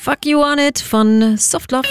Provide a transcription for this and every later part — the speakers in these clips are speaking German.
Fuck You On It von Softloft.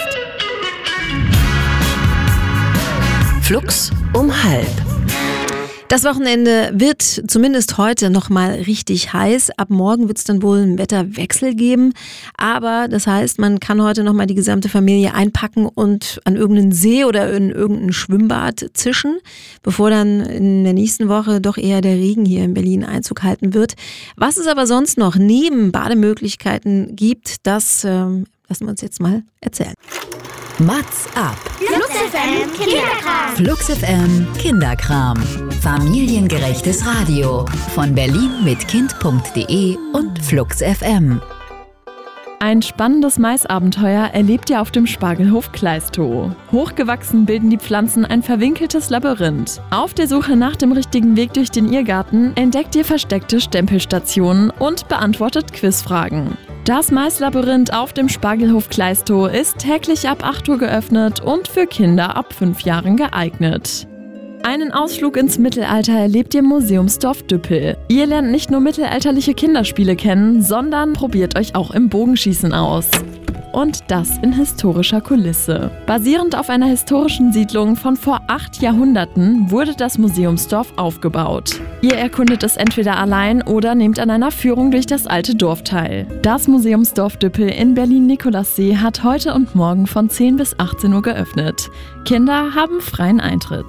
Flux um 12:30. Das Wochenende wird zumindest heute nochmal richtig heiß. Ab morgen wird es dann wohl einen Wetterwechsel geben. Aber das heißt, man kann heute nochmal die gesamte Familie einpacken und an irgendeinen See oder in irgendein Schwimmbad zischen, bevor dann in der nächsten Woche doch eher der Regen hier in Berlin Einzug halten wird. Was es aber sonst noch neben Bademöglichkeiten gibt, das lassen wir uns jetzt mal erzählen. Mats ab. Flux FM Kinderkram. Flux FM Kinderkram. Familiengerechtes Radio von Berlin mit Kind.de und Flux FM. Ein spannendes Maisabenteuer erlebt ihr auf dem Spargelhof Kleistow. Hochgewachsen bilden die Pflanzen ein verwinkeltes Labyrinth. Auf der Suche nach dem richtigen Weg durch den Irrgarten entdeckt ihr versteckte Stempelstationen und beantwortet Quizfragen. Das Maislabyrinth auf dem Spargelhof Kleistow ist täglich ab 8 Uhr geöffnet und für Kinder ab 5 Jahren geeignet. Einen Ausflug ins Mittelalter erlebt ihr im Museumsdorf Düppel. Ihr lernt nicht nur mittelalterliche Kinderspiele kennen, sondern probiert euch auch im Bogenschießen aus. Und das in historischer Kulisse. Basierend auf einer historischen Siedlung von vor 8 Jahrhunderten wurde das Museumsdorf aufgebaut. Ihr erkundet es entweder allein oder nehmt an einer Führung durch das alte Dorf teil. Das Museumsdorf Düppel in Berlin-Nikolassee hat heute und morgen von 10 bis 18 Uhr geöffnet. Kinder haben freien Eintritt.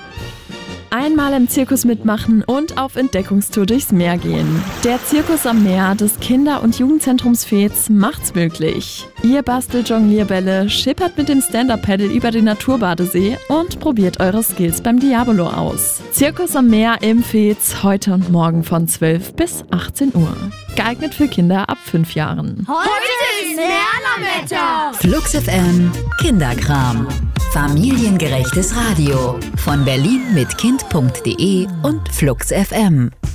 Einmal im Zirkus mitmachen und auf Entdeckungstour durchs Meer gehen. Der Zirkus am Meer des Kinder- und Jugendzentrums Veetz macht's möglich. Ihr bastelt Jonglierbälle, schippert mit dem Stand-Up-Paddle über den Naturbadesee und probiert eure Skills beim Diabolo aus. Zirkus am Meer im Veetz heute und morgen von 12 bis 18 Uhr. Geeignet für Kinder ab 5 Jahren. Heute ist Lernerwetter. Flux FM Kinderkram. Familiengerechtes Radio von Berlin mit Kind.de und Flux FM.